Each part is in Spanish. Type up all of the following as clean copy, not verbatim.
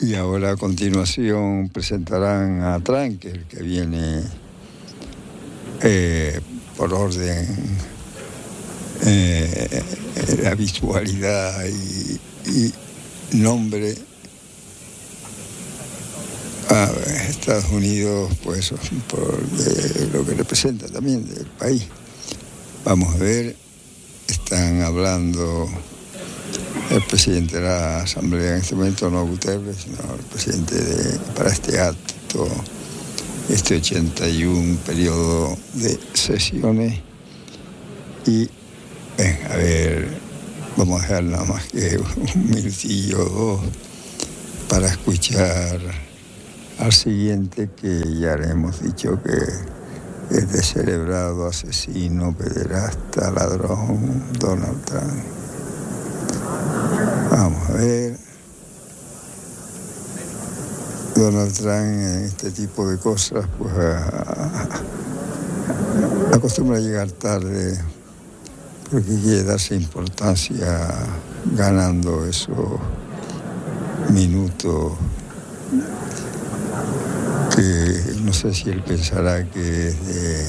Y ahora a continuación presentarán a Trump, que es el que viene por orden, la visualidad y nombre a Estados Unidos, pues por lo que representa también del país. Vamos a ver, están hablando el presidente de la Asamblea en este momento, no Guterres, sino el presidente para este acto, este 81 periodo de sesiones. Y a ver, vamos a dejar nada más que un minutillo o dos para escuchar al siguiente, que ya le hemos dicho que es descerebrado, asesino, pederasta, ladrón, Donald Trump. Vamos a ver. Donald Trump en este tipo de cosas pues acostumbra a llegar tarde porque quiere darse importancia ganando esos minutos que no sé si él pensará que es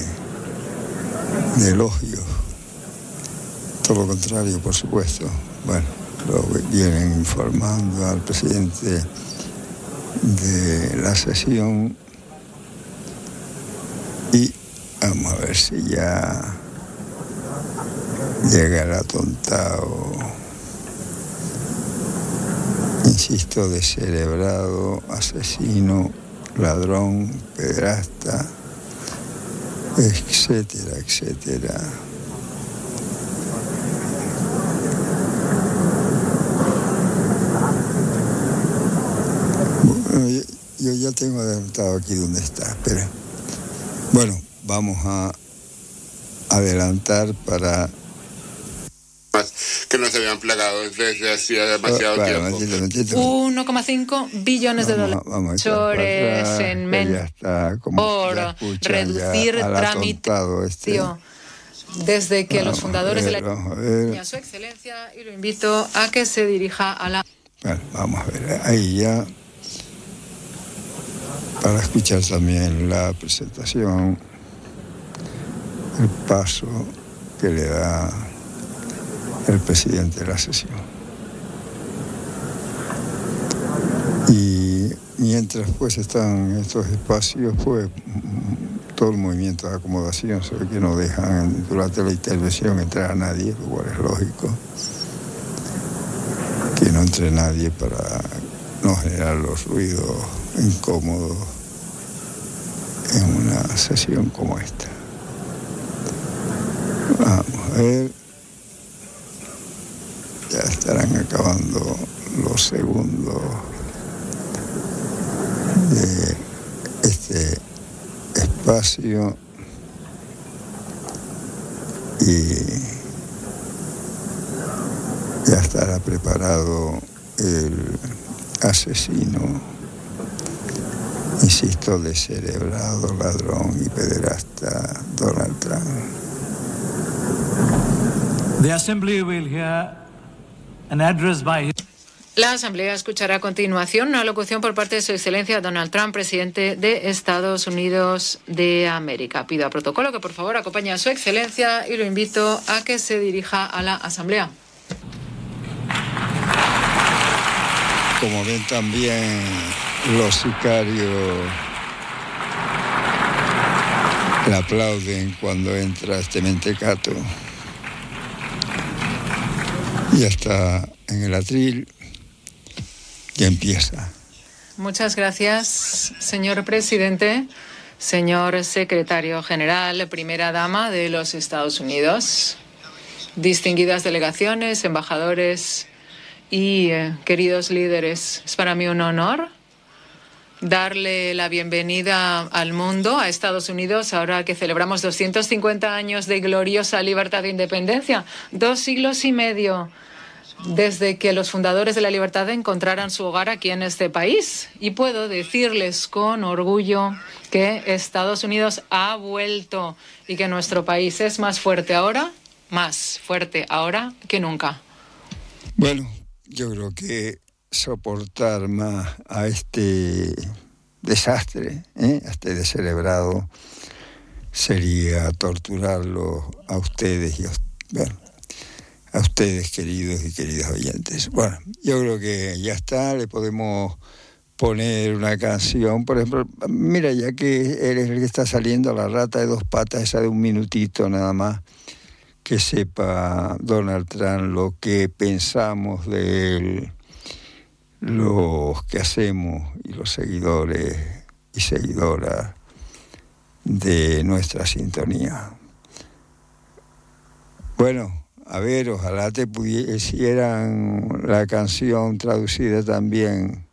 de elogio. Todo lo contrario, por supuesto. Bueno, lo vienen informando al presidente de la sesión y vamos a ver si ya llega el atontado, insisto, descerebrado, asesino, ladrón, pederasta, etcétera, etcétera. Bueno, yo ya tengo adelantado aquí donde está, espera. Bueno, vamos a adelantar para que no se habían plagado desde hacía demasiado tiempo. 1,5 billones de dólares en menos por reducir trámite desde que los fundadores de la Su Excelencia, y lo invito a que se dirija a la... Bueno, vamos a ver, ahí ya para escuchar también la presentación, el paso que le da el presidente de la sesión. Y mientras pues están estos espacios, pues todo el movimiento de acomodación, se ve que no dejan durante la intervención entrar a nadie, lo cual es lógico, que no entre nadie para no generar los ruidos incómodos en una sesión como esta. Vamos a ver. Ya estarán acabando los segundos de este espacio y ya estará preparado el asesino, insisto, descerebrado, ladrón y pederasta Donald Trump. The Assembly will hear an address by his... La Asamblea escuchará a continuación una locución por parte de Su Excelencia Donald Trump, presidente de Estados Unidos de América. Pido a protocolo que por favor acompañe a Su Excelencia y lo invito a que se dirija a la Asamblea. Como ven también los sicarios le aplauden cuando entra este mentecato. Ya está en el atril. Ya empieza. Muchas gracias, señor presidente, señor secretario general, primera dama de los Estados Unidos, distinguidas delegaciones, embajadores y queridos líderes. Es para mí un honor darle la bienvenida al mundo, a Estados Unidos, ahora que celebramos 250 años de gloriosa libertad e independencia, 2 siglos y medio desde que los fundadores de la libertad encontraran su hogar aquí en este país. Y puedo decirles con orgullo que Estados Unidos ha vuelto y que nuestro país es más fuerte ahora que nunca. Bueno, yo creo que soportar más a este desastre, a este descerebrado, sería torturarlo a ustedes y a ustedes, queridos y queridas oyentes. Bueno, yo creo que ya está, le podemos poner una canción, por ejemplo, mira, ya que eres el que está saliendo, La rata de dos patas, esa de 1 minutito nada más, que sepa Donald Trump lo que pensamos de él, los que hacemos y los seguidores y seguidoras de nuestra sintonía. Bueno, a ver, ojalá te hicieran la canción traducida también